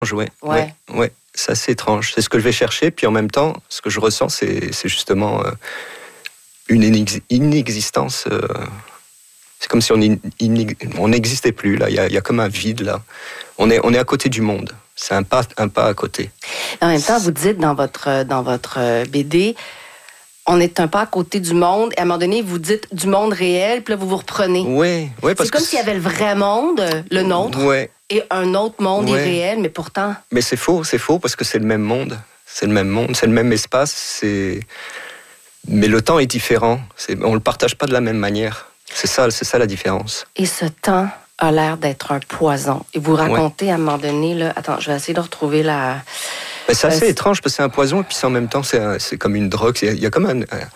Ouais, c'est assez étrange. C'est ce que je vais chercher, puis en même temps, ce que je ressens, c'est justement une inexistence. C'est comme si on n'existait plus, là. Il y a comme un vide, là. On est à côté du monde. C'est un pas à côté. En même temps, vous dites dans votre BD, on est un pas à côté du monde, et à un moment donné, vous dites du monde réel, puis là, vous vous reprenez. Oui, parce c'est comme s'il y avait le vrai monde, le nôtre, et un autre monde irréel, mais pourtant... Mais c'est faux, parce que c'est le même monde. C'est le même espace, mais le temps est différent. On ne le partage pas de la même manière. C'est ça la différence. Et ce temps a l'air d'être un poison. Et vous racontez à un moment donné, là, attends, je vais essayer de retrouver la... Mais c'est assez étrange parce que c'est un poison et puis en même temps c'est comme une drogue. Il y a comme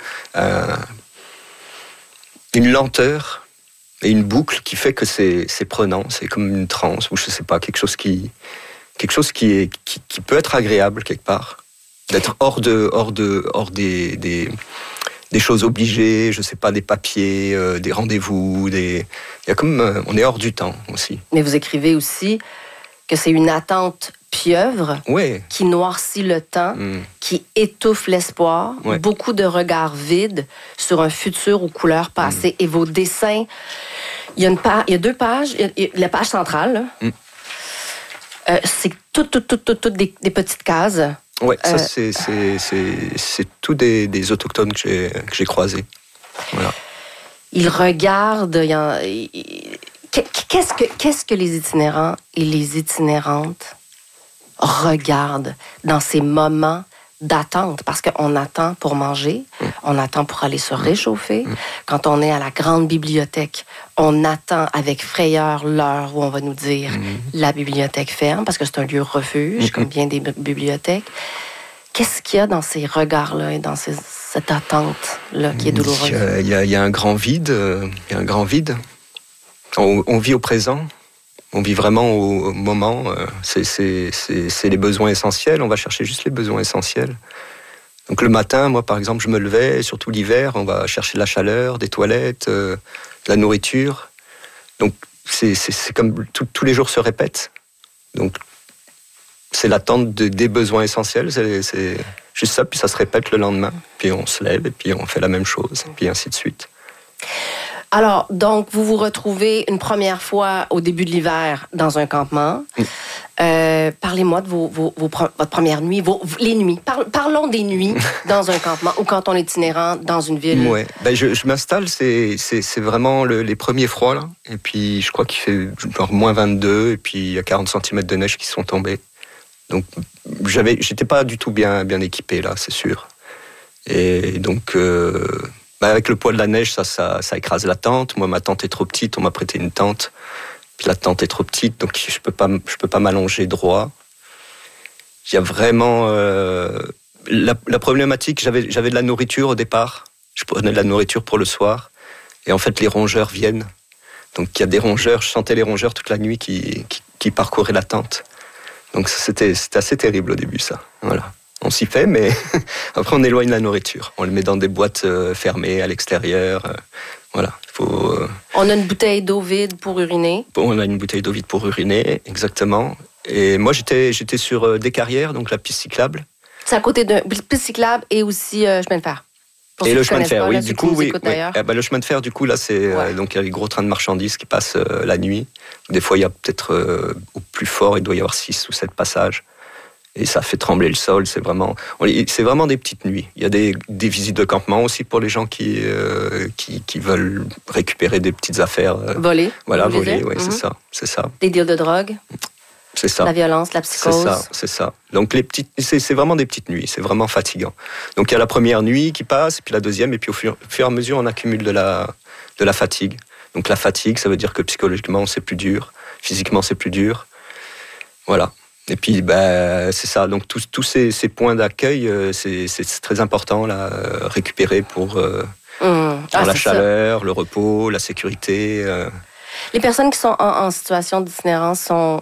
une lenteur et une boucle qui fait que c'est prenant. C'est comme une transe ou je sais pas, quelque chose qui peut être agréable quelque part. D'être hors des choses obligées, je sais pas, des papiers, des rendez-vous, il y a comme on est hors du temps aussi. Mais vous écrivez aussi que c'est une attente pieuvre qui noircit le temps, qui étouffe l'espoir, beaucoup de regards vides sur un futur aux couleurs passées. Et vos dessins, il y a 2 pages, la page centrale, c'est toutes des petites cases. Oui, ça c'est tous des autochtones que j'ai croisés. Voilà. Ils regardent. Qu'est-ce que les itinérants et les itinérantes regardent dans ces moments d'attente? Parce qu'on attend pour manger, on attend pour aller se réchauffer. Quand on est à la grande bibliothèque, on attend avec frayeur l'heure où on va nous dire la bibliothèque ferme, parce que c'est un lieu refuge, comme bien des bibliothèques. Qu'est-ce qu'il y a dans ces regards-là et dans cette attente-là qui est douloureuse? Il y a un grand vide. On vit au présent. On vit vraiment au moment. C'est les besoins essentiels. On va chercher juste les besoins essentiels. Donc le matin, moi par exemple, je me levais, surtout l'hiver, on va chercher de la chaleur, des toilettes, de la nourriture. Donc c'est comme tous les jours se répètent. Donc c'est l'attente des besoins essentiels. C'est juste ça, puis ça se répète le lendemain. Puis on se lève et puis on fait la même chose, et puis ainsi de suite. Alors, donc, vous vous retrouvez une première fois au début de l'hiver dans un campement. Parlez-moi de votre première nuit, les nuits. Parlons des nuits dans un campement ou quand on est itinérant dans une ville. Ouais. Je m'installe, c'est vraiment les premiers froids, là. Et puis, je crois qu'il fait genre moins 22, et puis il y a 40 cm de neige qui sont tombés. Donc, j'étais pas du tout bien équipé, là, c'est sûr. Et donc... avec le poids de la neige, ça écrase la tente. Moi, ma tente est trop petite. On m'a prêté une tente. Puis la tente est trop petite, donc je peux pas m'allonger droit. Il y a vraiment la problématique. J'avais de la nourriture au départ. Je prenais de la nourriture pour le soir. Et en fait, les rongeurs viennent. Donc il y a des rongeurs. Je sentais les rongeurs toute la nuit qui parcouraient la tente. Donc c'était assez terrible au début, ça. Voilà. On s'y fait, mais après on éloigne la nourriture. On le met dans des boîtes fermées à l'extérieur. Voilà. On a une bouteille d'eau vide pour uriner. On a une bouteille d'eau vide pour uriner, exactement. Et moi j'étais sur des carrières, donc la piste cyclable. C'est à côté d'une piste cyclable et aussi chemin de fer. Et le chemin de fer, oui. Du coup, oui. Le chemin de fer, du coup, là, c'est donc il y a les gros trains de marchandises qui passent la nuit. Des fois, il y a peut-être au plus fort, il doit y avoir 6 ou 7 passages. Et ça fait trembler le sol, c'est vraiment des petites nuits. Il y a des visites de campement aussi pour les gens qui veulent récupérer des petites affaires. Voler. Voilà, voler, oui, c'est ça. Des deals de drogue. C'est ça. La violence, la psychose. C'est ça. Donc c'est vraiment des petites nuits, c'est vraiment fatigant. Donc il y a la première nuit qui passe, puis la deuxième, et puis au fur et à mesure, on accumule de la fatigue. Donc la fatigue, ça veut dire que psychologiquement, c'est plus dur, physiquement, c'est plus dur. Voilà. Et puis, c'est ça. Donc, tous ces points d'accueil, c'est très important, là, récupérer pour la chaleur, le repos, la sécurité. Les personnes qui sont en situation d'itinérance sont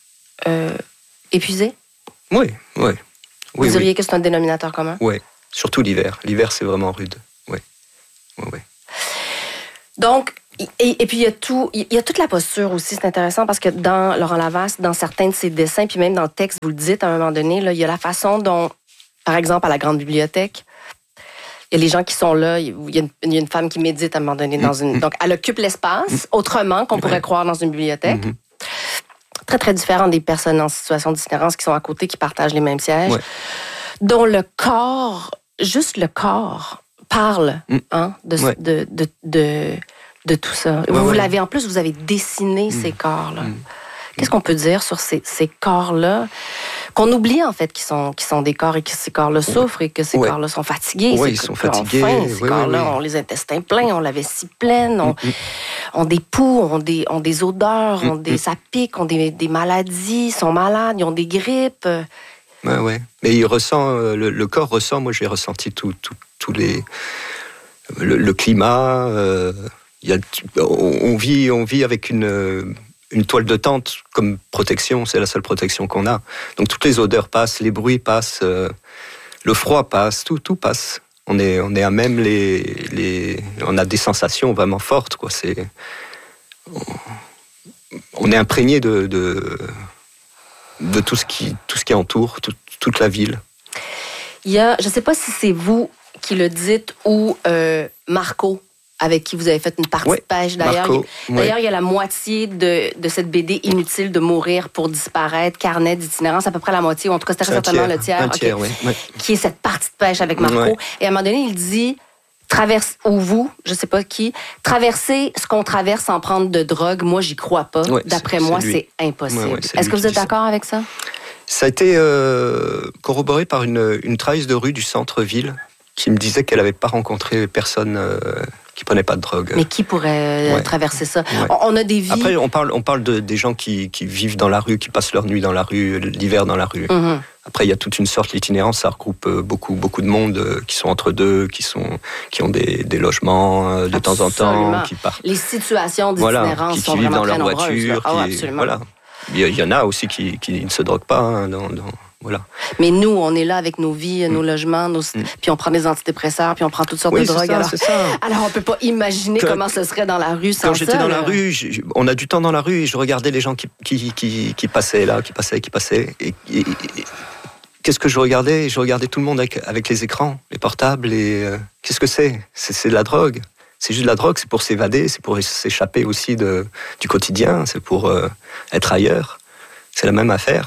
épuisées? Oui. Vous diriez que c'est un dénominateur commun? Oui, surtout l'hiver. L'hiver, c'est vraiment rude. Oui. Donc, Et puis, il y a toute la posture aussi. C'est intéressant parce que dans Laurent Lavas, dans certains de ses dessins, puis même dans le texte, vous le dites à un moment donné, là, il y a la façon dont, par exemple, à la Grande Bibliothèque, il y a les gens qui sont là. Il y a une femme qui médite à un moment donné dans une... Donc, elle occupe l'espace autrement qu'on pourrait croire dans une bibliothèque. Très, très différent des personnes en situation d'itinérance qui sont à côté, qui partagent les mêmes sièges. Dont le corps, juste le corps, parle de tout ça. Vous l'avez, en plus, vous avez dessiné ces corps-là. Qu'est-ce qu'on peut dire sur ces corps-là qu'on oublie, en fait, qui sont des corps et que ces corps-là souffrent et que ces corps-là sont fatigués. Oui, ils sont fatigués. Ces corps-là ont les intestins pleins, ont la vessie pleine, ont des poux, ont des odeurs, ça pique, ont des maladies, sont malades, ils ont des grippes. Ouais. Mais il ressent, le corps ressent, moi j'ai ressenti tous les... Le climat... on vit avec une toile de tente comme protection, c'est la seule protection qu'on a. Donc toutes les odeurs passent, les bruits passent, le froid passe, tout passe. On est à même on a des sensations vraiment fortes, quoi. On est imprégné de tout ce qui entoure, toute la ville. Il y a, je ne sais pas si c'est vous qui le dites ou Marco, avec qui vous avez fait une partie de pêche. D'ailleurs, il y a la moitié de cette BD Inutile de mourir pour disparaître, carnet d'itinérance, à peu près la moitié, ou en tout cas c'était certainement le tiers, qui est cette partie de pêche avec Marco. Et à un moment donné, il dit, ou vous, je ne sais pas qui, traverser ce qu'on traverse sans prendre de drogue, moi, j'y crois pas. D'après moi, c'est impossible. Est-ce que vous êtes d'accord avec ça? Ça a été corroboré par une travailleuse de rue du centre-ville qui me disait qu'elle n'avait pas rencontré personne qui prenait pas de drogue. Mais qui pourrait traverser ça? On a des vies... Après, on parle des gens qui vivent dans la rue, qui passent leur nuit dans la rue, l'hiver dans la rue. Après, il y a toute une sorte d'itinérance, ça regroupe beaucoup de monde qui sont entre deux, qui ont des logements de temps en temps, qui partent. Les situations d'itinérance sont qui vivent vraiment dans leur très voiture. absolument. Voilà. Il y en a aussi qui ne se droguent pas. Voilà. Mais nous, on est là avec nos vies, nos logements, puis on prend des antidépresseurs, puis on prend toutes sortes de drogues. Alors, on peut pas imaginer comment ce serait dans la rue sans ça. Quand j'étais dans la rue, on a du temps dans la rue et je regardais les gens qui passaient là, qui passaient. Et qu'est-ce que je regardais? Je regardais tout le monde avec les écrans, les portables. Et qu'est-ce que c'est? C'est de la drogue. C'est juste de la drogue, c'est pour s'évader, c'est pour s'échapper aussi du quotidien, c'est pour être ailleurs. C'est la même affaire.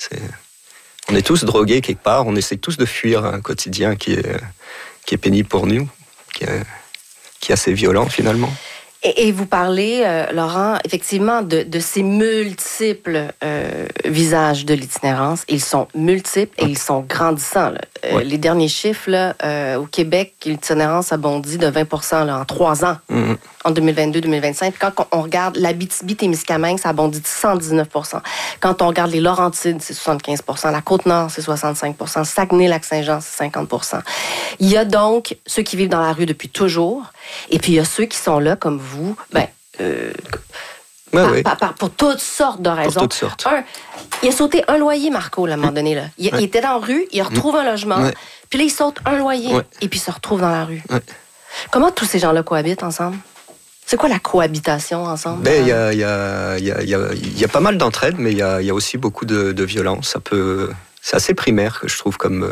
On est tous drogués quelque part, on essaie tous de fuir un quotidien qui est pénible pour nous, qui est assez violent finalement. Et vous parlez, Laurent, effectivement, de ces multiples visages de l'itinérance. Ils sont multiples et ils sont grandissants. Les derniers chiffres, là, au Québec, l'itinérance a bondi de 20% là, en 3 ans, en 2022-2025. Quand on regarde l'Abitibi-Témiscamingue, ça a bondi de 119%. Quand on regarde les Laurentides, c'est 75%. La Côte-Nord, c'est 65%. Saguenay-Lac-Saint-Jean, c'est 50%. Il y a donc ceux qui vivent dans la rue depuis toujours, et puis il y a ceux qui sont là, comme vous, pour toutes sortes de raisons. Pour toutes sortes. Il a sauté un loyer, Marco, à un moment donné. Là. Il était dans la rue, il retrouve un logement, puis là, il saute un loyer, et puis il se retrouve dans la rue. Comment tous ces gens-là cohabitent ensemble? C'est quoi la cohabitation ensemble? Il y a pas mal d'entraide, mais il y a aussi beaucoup de violence. C'est assez primaire, que je trouve, comme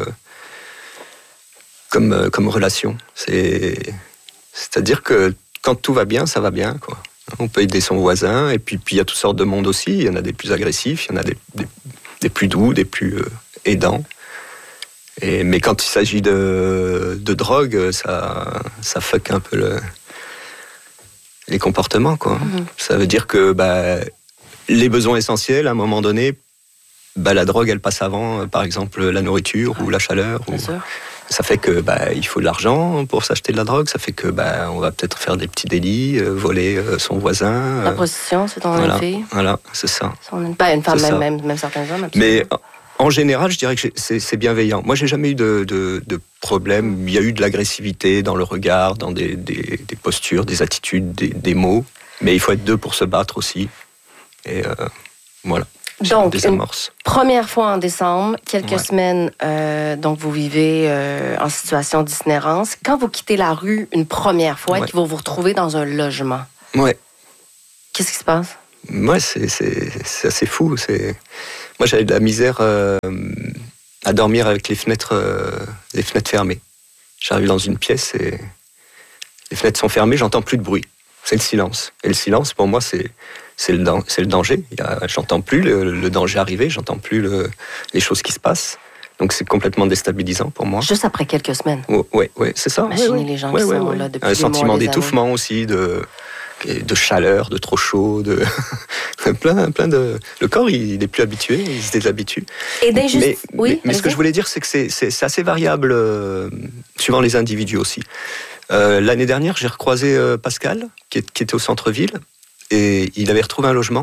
relation. C'est-à-dire que quand tout va bien, ça va bien, quoi. On peut aider son voisin, et puis il y a toutes sortes de monde aussi. Il y en a des plus agressifs, il y en a des plus doux, des plus aidants. Mais quand il s'agit de drogue, ça fuck un peu les comportements, quoi. Ça veut dire que les besoins essentiels, à un moment donné, la drogue, elle passe avant, par exemple, la nourriture ou la chaleur. Ça fait que il faut de l'argent pour s'acheter de la drogue. Ça fait que on va peut-être faire des petits délits, voler son voisin. La prostitution, c'est ton fille. Voilà, c'est ça. Une femme, même certains hommes. Absolument. Mais en général, je dirais que c'est bienveillant. Moi, j'ai jamais eu de problème. Il y a eu de l'agressivité dans le regard, dans des postures, des attitudes, des mots. Mais il faut être deux pour se battre aussi. Et voilà. Donc, une première fois en décembre, quelques semaines, donc vous vivez en situation d'itinérance. Quand vous quittez la rue une première fois et que vous vous retrouvez dans un logement, Ouais. Qu'est-ce qui se passe? Moi, c'est assez fou. Moi, j'avais de la misère à dormir avec les fenêtres fermées. J'arrive dans une pièce et les fenêtres sont fermées, j'entends plus de bruit. C'est le silence. Et le silence, pour moi, c'est le danger. J'entends plus le danger arriver, j'entends plus les choses qui se passent. Donc c'est complètement déstabilisant pour moi. Juste après quelques semaines. Ouais, c'est ça. Imaginez les gens qui sont là depuis un sentiment d'étouffement années. Aussi, de chaleur, de trop chaud, plein de... Le corps, il n'est plus habitué, il se déshabitue. Et mais ce que je voulais dire, c'est que c'est assez variable suivant les individus aussi. L'année dernière, j'ai recroisé Pascal, qui était au centre-ville, et il avait retrouvé un logement.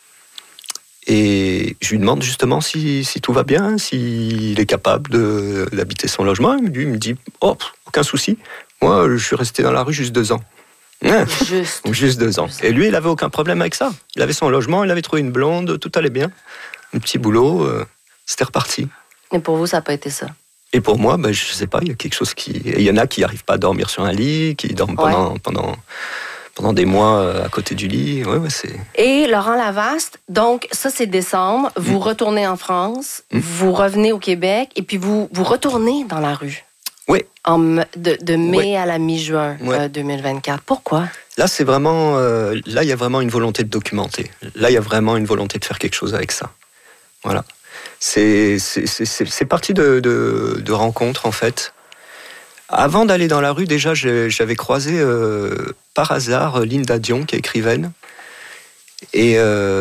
Et je lui demande justement si tout va bien, s'il est capable d'habiter son logement. Lui, il me dit « Oh, aucun souci. Moi, je suis resté dans la rue juste 2 ans. » Juste 2 ans. Et lui, il n'avait aucun problème avec ça. Il avait son logement, il avait trouvé une blonde, tout allait bien. Un petit boulot, c'était reparti. Et pour vous, ça n'a pas été ça? Et pour moi, je ne sais pas, il y a quelque chose qui... Il y en a qui n'arrivent pas à dormir sur un lit, qui dorment pendant des mois à côté du lit. C'est... Et Laurent Lavaste, donc ça c'est décembre, vous retournez en France, vous revenez au Québec et puis vous retournez dans la rue. Oui. De mai à la mi-juin 2024. Pourquoi? Là, c'est vraiment... là, il y a vraiment une volonté de documenter. Là, il y a vraiment une volonté de faire quelque chose avec ça. Voilà. C'est parti de rencontres, en fait. Avant d'aller dans la rue, déjà, j'avais croisé par hasard Linda Dion, qui est écrivaine. Et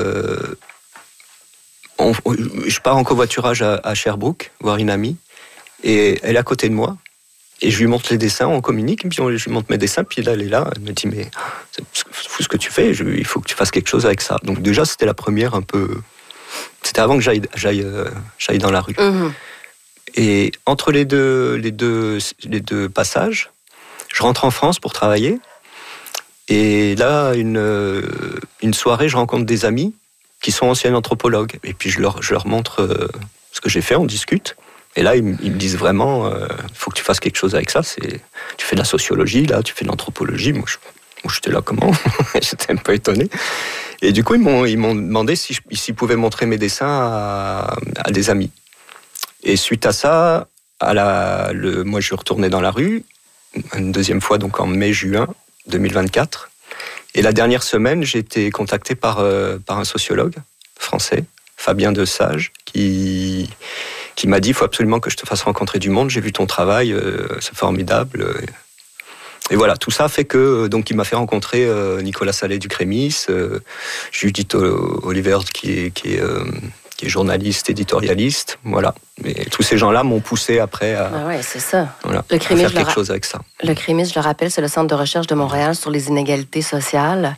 je pars en covoiturage à Sherbrooke, voir une amie. Et elle est à côté de moi. Et je lui montre les dessins, on communique, puis je lui montre mes dessins, puis là, elle est là, elle me dit, mais c'est fou ce que tu fais, il faut que tu fasses quelque chose avec ça. Donc déjà, c'était la première un peu... C'était avant que j'aille dans la rue. Mmh. Et entre les deux passages, je rentre en France pour travailler. Et là, une soirée, je rencontre des amis qui sont anciens anthropologues. Et puis je leur montre ce que j'ai fait, on discute. Et là, ils me disent vraiment, faut que tu fasses quelque chose avec ça. Tu fais de la sociologie, là, tu fais de l'anthropologie. Moi, j'étais là, comment? J'étais un peu étonné. Et du coup, ils m'ont demandé s'ils pouvaient montrer mes dessins à des amis. Et suite à ça, moi, je retournais dans la rue, une deuxième fois, donc en mai-juin 2024. Et la dernière semaine, j'ai été contacté par un sociologue français, Fabien Desage, qui m'a dit, il faut absolument que je te fasse rencontrer du monde, j'ai vu ton travail, c'est formidable. Et voilà, tout ça fait que, donc, il m'a fait rencontrer Nicolas Sallet du Crémis, Judith Oliver qui est journaliste, éditorialiste, voilà. Et tous ces gens-là m'ont poussé après à, c'est ça. Voilà, à faire quelque chose avec ça. Le Crémis, je le rappelle, c'est le Centre de recherche de Montréal sur les inégalités sociales.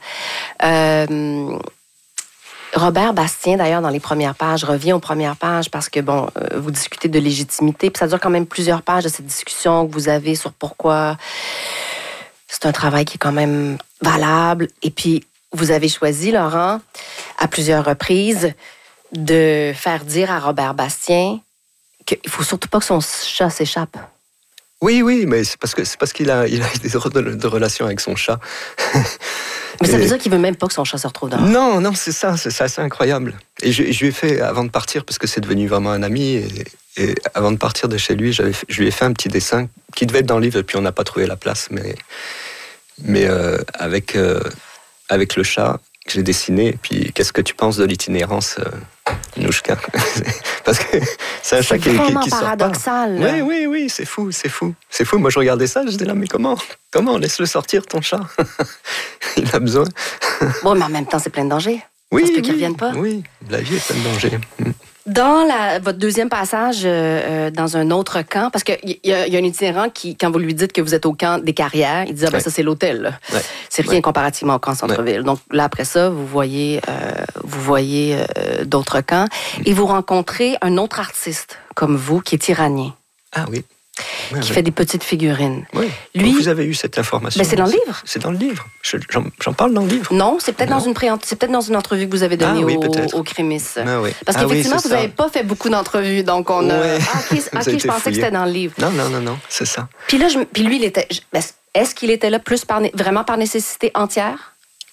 Robert Bastien, d'ailleurs, dans les premières pages, revient aux premières pages parce que, vous discutez de légitimité, puis ça dure quand même plusieurs pages de cette discussion que vous avez sur pourquoi c'est un travail qui est quand même valable. Et puis, vous avez choisi, Laurent, à plusieurs reprises, de faire dire à Robert Bastien qu'il ne faut surtout pas que son chat s'échappe. Oui, mais c'est parce qu'il a des relations avec son chat. Mais ça veut dire qu'il veut même pas que son chat se retrouve dehors. Non, c'est ça, c'est assez incroyable. Et je lui ai fait, avant de partir, parce que c'est devenu vraiment un ami, et avant de partir de chez lui, je lui ai fait un petit dessin qui devait être dans le livre, et puis on n'a pas trouvé la place, mais avec le chat, je l'ai dessiné, et puis qu'est-ce que tu penses de l'itinérance, Nouchka? Parce que c'est un chat qui sort pas. C'est vraiment paradoxal. Oui, c'est fou. Moi, je regardais ça, j'étais là, mais comment? Laisse-le sortir, ton chat. Il a besoin. Bon, mais en même temps, c'est plein de dangers. Ça se peut qu'il ne revienne pas. Oui, la vie est pleine de dangers. Dans votre deuxième passage, dans un autre camp, parce qu'il y a un itinérant qui, quand vous lui dites que vous êtes au camp des Carrières, il dit ça c'est l'hôtel. Là. Ouais. C'est rien comparativement au camp centre-ville. Ouais. Donc là, après ça, vous voyez d'autres camps et vous rencontrez un autre artiste comme vous qui est iranien. Ah oui. Qui fait des petites figurines. Oui. Lui, vous avez eu cette information. Ben c'est dans le livre. C'est dans le livre. J'en parle dans le livre. Non, c'est peut-être dans une entrevue que vous avez donnée au Crémis. Ah, oui. Parce qu'effectivement, vous n'avez pas fait beaucoup d'entrevues, donc on a. Ouais. Je pensais que c'était dans le livre. Non, c'est ça. Puis là, lui, il était. Est-ce qu'il était là vraiment par nécessité entière?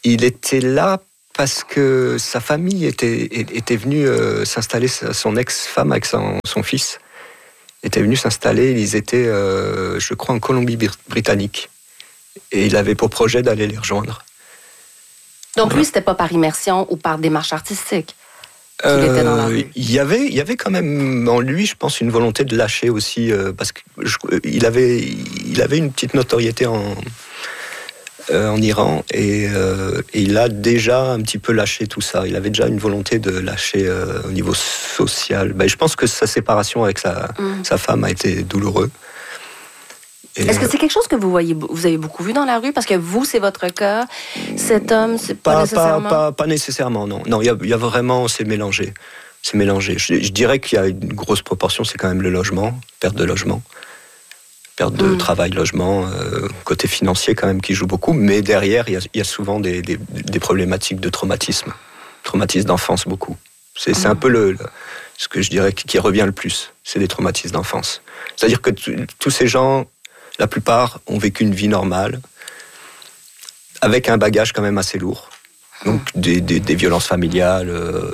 Il était là parce que sa famille était venue s'installer, son ex-femme avec son fils était venue s'installer, ils étaient, je crois, en Colombie-Britannique. Et il avait pour projet d'aller les rejoindre. Donc lui, c'était pas par immersion ou par démarche artistique qu'il était dans la rue? Il y avait quand même en lui, je pense, une volonté de lâcher aussi, parce qu'il avait une petite notoriété en Iran et il a déjà un petit peu lâché tout ça. Il avait déjà une volonté de lâcher au niveau social. Je pense que sa séparation avec sa femme a été douloureuse. Est-ce que c'est quelque chose que vous avez beaucoup vu dans la rue? Parce que vous, c'est votre cas. Cet homme, c'est pas nécessairement... Pas nécessairement, non. Non, il y a vraiment... C'est mélangé. C'est mélangé. Je dirais qu'il y a une grosse proportion, c'est quand même le logement, perte de logement. Perte de travail, logement, côté financier quand même qui joue beaucoup. Mais derrière, il y a souvent des problématiques de traumatisme. Traumatisme d'enfance, beaucoup. C'est un peu ce que je dirais qui revient le plus. C'est des traumatismes d'enfance. C'est-à-dire que tous ces gens... La plupart ont vécu une vie normale, avec un bagage quand même assez lourd. Donc des violences familiales,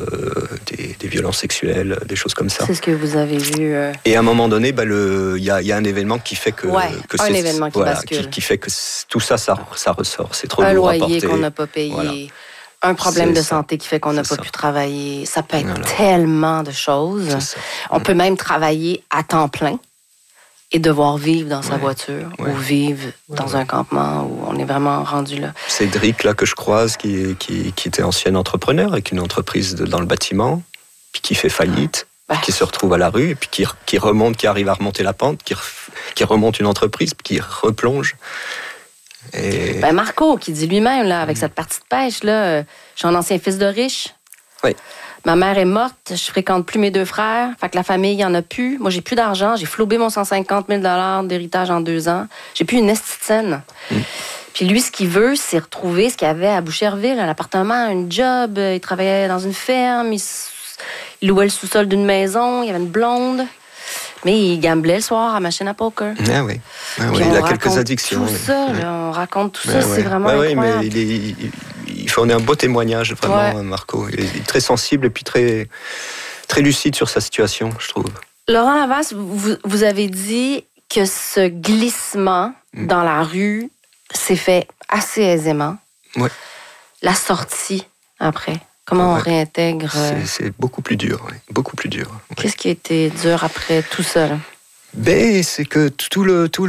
des violences sexuelles, des choses comme ça. C'est ce que vous avez vu. Et à un moment donné, il y a un événement qui fait que... un événement qui bascule. Qui fait que tout ça ressort. C'est trop lourd à porter. Un loyer qu'on n'a pas payé. Voilà. Un problème de santé qui fait qu'on n'a pas pu travailler. Ça peut être tellement de choses. On peut même travailler à temps plein. Et devoir vivre dans sa voiture ou vivre dans un campement où on est vraiment rendu là. Cédric, là, que je croise, qui était ancien entrepreneur avec une entreprise dans le bâtiment, puis qui fait faillite, qui se retrouve à la rue, et puis qui arrive à remonter la pente, qui remonte une entreprise, puis qui replonge. Et... Marco, qui dit lui-même, là, avec cette partie de pêche, là, je suis un ancien fils de riche. Oui. Ma mère est morte, je fréquente plus mes deux frères, fait que la famille, il n'y en a plus. Moi, j'ai plus d'argent, j'ai flobé mon 150 000 $ d'héritage en 2 ans. J'ai plus une esticène. Puis lui, ce qu'il veut, c'est retrouver ce qu'il avait à Boucherville, un appartement, un job. Il travaillait dans une ferme, il louait le sous-sol d'une maison, il y avait une blonde. Mais il gamblait le soir à machine à poker. Ah oui. Il a quelques addictions. Tout ça, là, on raconte tout ça, c'est vraiment incroyable. Oui, mais il fournit un beau témoignage, vraiment, Marco. Il est très sensible et puis très, très lucide sur sa situation, je trouve. Laurent Lavas, vous avez dit que ce glissement dans la rue s'est fait assez aisément. Oui. La sortie, après, comment on réintègre... C'est beaucoup plus dur, beaucoup plus dur. Qu'est-ce qui a été dur après tout ça, là? C'est que toute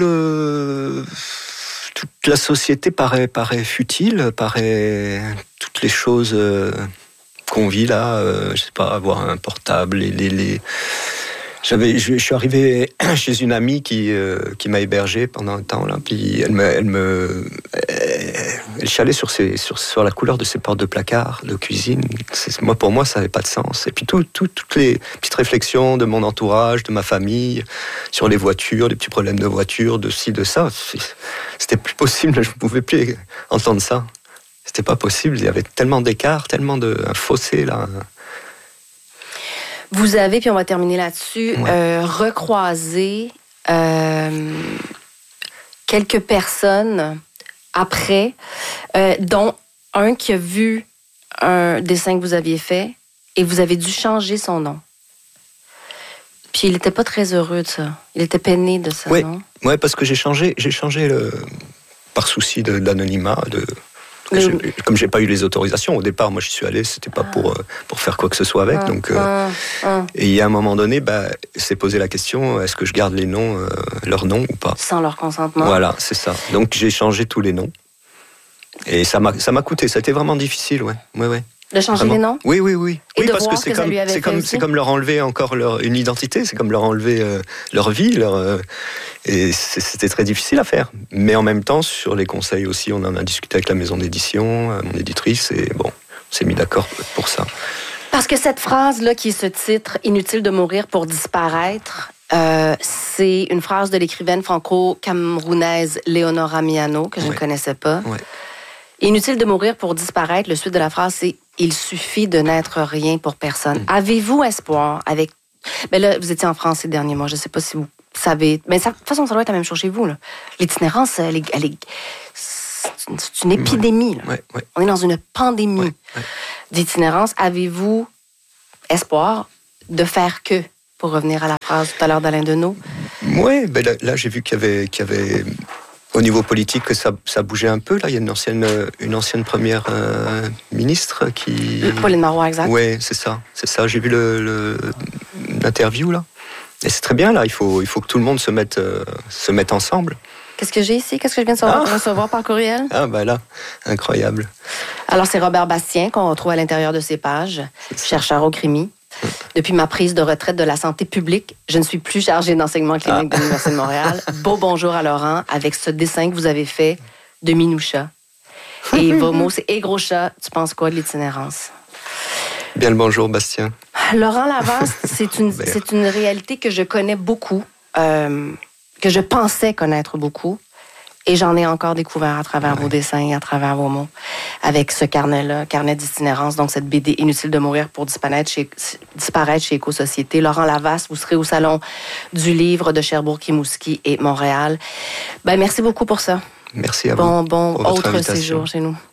la société paraît futile, toutes les choses qu'on vit là, je sais pas, avoir un portable, je suis arrivé chez une amie qui m'a hébergé pendant un temps là, puis elle chialait sur la couleur de ses portes de placard, de cuisine. Pour moi, ça n'avait pas de sens. Et puis toutes les petites réflexions de mon entourage, de ma famille, sur les voitures, les petits problèmes de voiture, de ci, de ça, c'était plus possible. Je ne pouvais plus entendre ça. C'était pas possible. Il y avait tellement d'écart, tellement un fossé là. Vous avez, puis on va terminer là-dessus, recroisé quelques personnes après, dont un qui a vu un dessin que vous aviez fait et vous avez dû changer son nom. Puis il n'était pas très heureux de ça. Il était peiné de ça, non? Oui, parce que j'ai changé par souci d'anonymat, comme j'ai pas eu les autorisations au départ, moi j'y suis allé, c'était pas pour faire quoi que ce soit avec. Et il y a un moment donné, s'est posé la question, est-ce que je garde leurs noms ou pas? Sans leur consentement. Voilà, c'est ça. Donc j'ai changé tous les noms. Et ça m'a coûté, ça a été vraiment difficile, ouais. De changer les noms? Oui. Et Oui, parce que c'est comme leur enlever encore une identité, c'est comme leur enlever leur vie, et c'était très difficile à faire. Mais en même temps, sur les conseils aussi, on en a discuté avec la maison d'édition, mon éditrice, et bon, on s'est mis d'accord pour ça. Parce que cette phrase-là, qui est ce titre, « Inutile de mourir pour disparaître », c'est une phrase de l'écrivaine franco-camerounaise Léonora Miano, que je ne connaissais pas. Ouais. Inutile de mourir pour disparaître, le suite de la phrase, c'est « Il suffit de n'être rien pour personne ». Avez-vous espoir avec... là, vous étiez en France ces derniers mois, je ne sais pas si vous savez... Mais de toute façon, ça doit être la même chose chez vous, là. L'itinérance, c'est une épidémie. Là. Ouais. On est dans une pandémie d'itinérance. Avez-vous espoir de faire que, pour revenir à la phrase tout à l'heure d'Alain Deneau? Oui, ben là j'ai vu qu'il y avait au niveau politique que ça bougeait un peu. Là, il y a une ancienne première ministre qui... Pauline Marois, exact. Oui, c'est ça. J'ai vu l'interview, là. Et c'est très bien, là. Il faut que tout le monde se mette ensemble. Qu'est-ce que j'ai ici? Qu'est-ce que je viens de recevoir par courriel? Ah, ben là, incroyable. Alors, c'est Robert Bastien qu'on retrouve à l'intérieur de ces pages, chercheur au CRIMI. Depuis ma prise de retraite de la santé publique, je ne suis plus chargée d'enseignement clinique de l'Université de Montréal. Beau bonjour à Laurent avec ce dessin que vous avez fait de Minoucha. Et vos mots, c'est « Et gros chat, tu penses quoi de l'itinérance? » Bien le bonjour, Bastien. Laurent Lavasse, c'est une réalité que je connais beaucoup, que je pensais connaître beaucoup. Et j'en ai encore découvert à travers vos dessins et à travers vos mots. Avec ce carnet-là, carnet d'itinérance, donc cette BD Inutile de mourir pour disparaître chez Éco-Société. Laurent Lavasse, vous serez au Salon du livre de Sherbrooke-Rimouski et Montréal. Merci beaucoup pour ça. Merci à vous. Bon autre séjour chez nous.